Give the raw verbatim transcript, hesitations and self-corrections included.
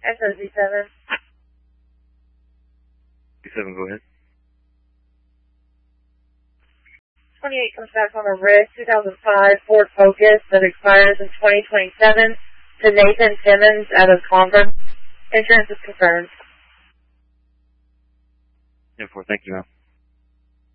S O Z seven. Z seven, go ahead. twenty-eight comes back on a red two thousand five Ford Focus that expires in twenty twenty-seven to Nathan Timmons out of Converse. Insurance is confirmed. ten four, thank you, ma'am.